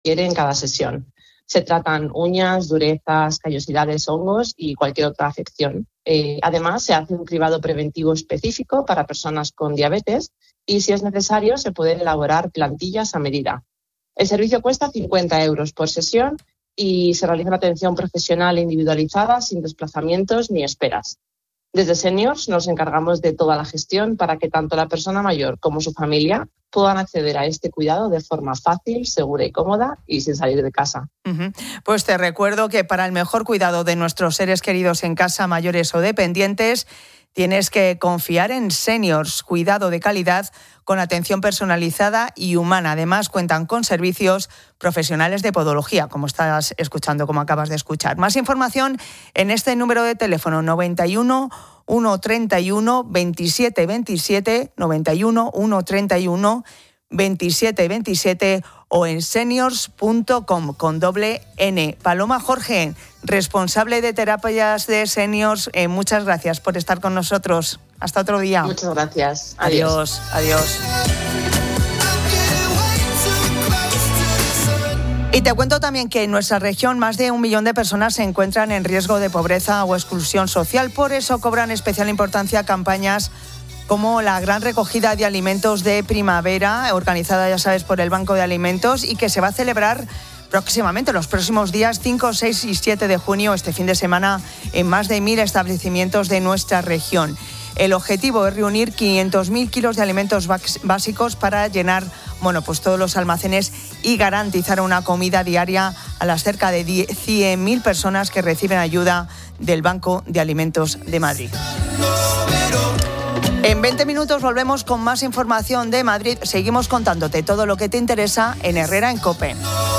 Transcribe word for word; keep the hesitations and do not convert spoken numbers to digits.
requiere en cada sesión. Se tratan uñas, durezas, callosidades, hongos y cualquier otra afección. Eh, además, se hace un cribado preventivo específico para personas con diabetes y, si es necesario, se pueden elaborar plantillas a medida. El servicio cuesta cincuenta euros por sesión y se realiza una atención profesional e individualizada sin desplazamientos ni esperas. Desde Seniors nos encargamos de toda la gestión para que tanto la persona mayor como su familia puedan acceder a este cuidado de forma fácil, segura y cómoda y sin salir de casa. Uh-huh. Pues te recuerdo que para el mejor cuidado de nuestros seres queridos en casa, mayores o dependientes, tienes que confiar en Seniors, cuidado de calidad con atención personalizada y humana. Además, cuentan con servicios profesionales de podología, como estás escuchando, como acabas de escuchar. Más información en este número de teléfono noventa y uno, ciento treinta y uno, veintisiete veintisiete, noventa y uno, ciento treinta y uno, veintisiete veintisiete o en seniors punto com con doble N. Paloma Jorge, responsable de terapias de Seniors, eh, muchas gracias por estar con nosotros. Hasta otro día. Muchas gracias. Adiós. Adiós. Y te cuento también que en nuestra región más de un millón de personas se encuentran en riesgo de pobreza o exclusión social. Por eso cobran especial importancia campañas como la gran recogida de alimentos de primavera, organizada, ya sabes, por el Banco de Alimentos, y que se va a celebrar próximamente, los próximos días cinco, seis y siete de junio, este fin de semana, en más de mil establecimientos de nuestra región. El objetivo es reunir quinientos mil kilos de alimentos básicos para llenar, bueno, pues todos los almacenes y garantizar una comida diaria a las cerca de cien mil personas que reciben ayuda del Banco de Alimentos de Madrid. En veinte minutos volvemos con más información de Madrid. Seguimos contándote todo lo que te interesa en Herrera en COPE.